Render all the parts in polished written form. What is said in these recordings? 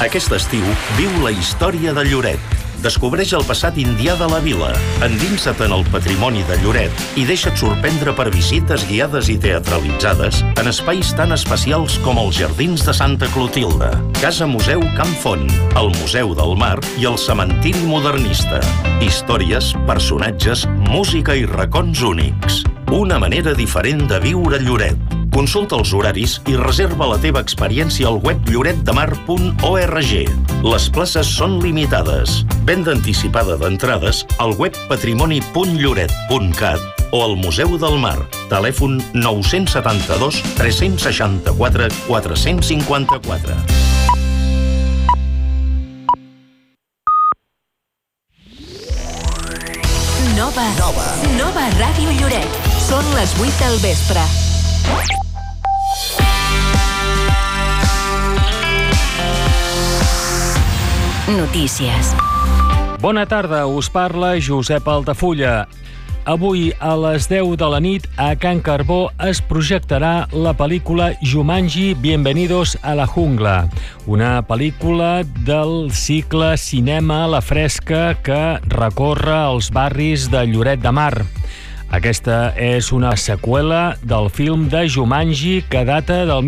Aquest estiu viu la història de Lloret. Descobreix el passat indià de la vila, endinsa't en el patrimoni de Lloret i deixa't sorprendre per visites guiades i teatralitzades en espais tan especials com els Jardins de Santa Clotilde, Casa Museu Can Font, el Museu del Mar i el Cementiri Modernista. Històries, personatges, música i racons únics. Una manera diferent de viure Lloret. Consulta els horaris i reserva la teva experiència al web lloretdemar.org. Les places són limitades. Venda anticipada d'entrades al web patrimoni.lloret.cat o al Museu del Mar. Telèfon 972 364 454. Nova Ràdio Lloret. Són les 8 del vespre. Notícies. Bona tarda, us parla Josep Altafulla. Avui a les 10 de la nit a Can Carbó es projectarà la pel·lícula Jumanji Bienvenidos a la Jungla, una pel·lícula del cicle Cinema a la Fresca que recorre els barris de Lloret de Mar. Aquesta és una seqüela del film de Jumanji que data del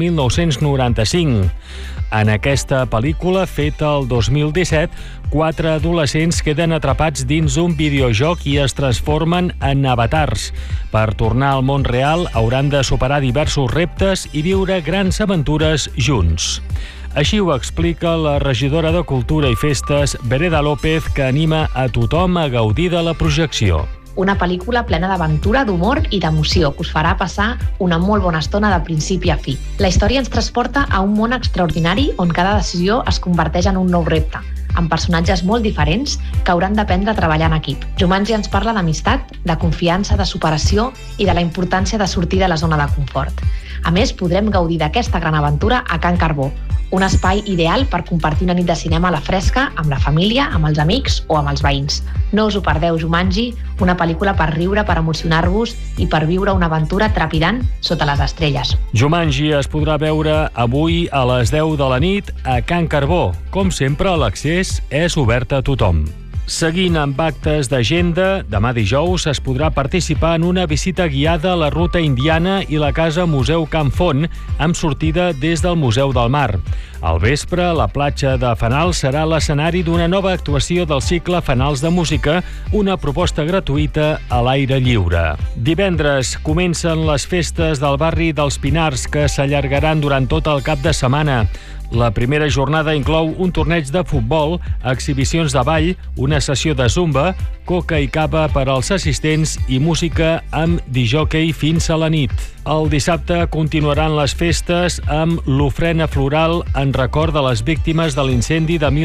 1995. En aquesta pel·lícula, feta el 2017, 4 adolescents queden atrapats dins un videojoc i es transformen en avatars. Per tornar al món real, hauran de superar diversos reptes i viure grans aventures junts. Així ho explica la regidora de Cultura i Festes, Vereda López, que anima a tothom a gaudir de la projecció. Una pel·lícula plena d'aventura, d'humor i d'emoció que us farà passar una molt bona estona de principi a fi. La història ens transporta a un món extraordinari on cada decisió es converteix en un nou repte, amb personatges molt diferents que hauran d'aprendre a treballar en equip. Jumanji ens parla d'amistat, de confiança, de superació i de la importància de sortir de la zona de confort. A més, podrem gaudir d'aquesta gran aventura a Can Carbó, un espai ideal per compartir una nit de cinema a la fresca amb la família, amb els amics o amb els veïns. No us ho perdeu, Jumanji, una pel·lícula per riure, per emocionar-vos i per viure una aventura trepidant sota les estrelles. Jumanji es podrà veure avui a les 10 de la nit a Can Carbó. Com sempre, l'accés és obert a tothom. Seguint amb actes d'agenda, demà dijous es podrà participar en una visita guiada a la ruta indiana i la casa Museu Can Font, amb sortida des del Museu del Mar. Al vespre, la platja de Fanals serà l'escenari d'una nova actuació del cicle Fanals de Música, una proposta gratuïta a l'aire lliure. Divendres comencen les festes del barri dels Pinars, que s'allargaran durant tot el cap de setmana. La primera jornada inclou un torneig de futbol, exhibicions de ball, una sessió de zumba, coca i cava per als assistents i música amb discjòquei fins a la nit. El dissabte continuaran les festes amb l'ofrena floral en record de les víctimes de l'incendi de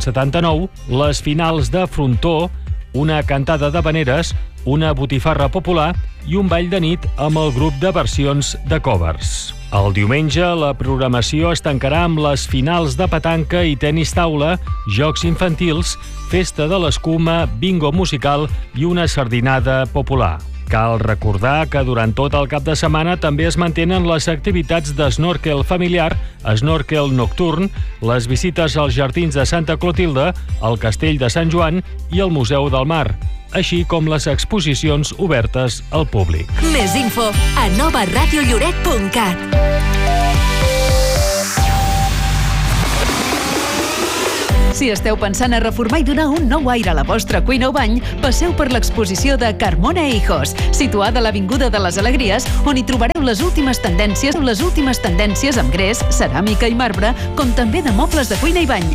1979, les finals de frontó, una cantada d'havaneres, una botifarra popular i un ball de nit amb el grup de versions de covers. El diumenge, la programació es tancarà amb les finals de petanca i tenis taula, jocs infantils, festa de l'escuma, bingo musical i una sardinada popular. Cal recordar que durant tot el cap de setmana també es mantenen les activitats d'esnòrquel familiar, esnòrquel nocturn, les visites als Jardins de Santa Clotilde, al Castell de Sant Joan i al Museu del Mar, així com les exposicions obertes al públic. Més info a novaradiolloret.cat. Si esteu pensant a reformar i donar un nou aire a la vostra cuina o bany, passeu per l'exposició de Carmona e Hijos, situada a l'Avinguda de les Alegries, on hi trobareu les últimes tendències amb gres, ceràmica i marbre, com també de mobles de cuina i bany,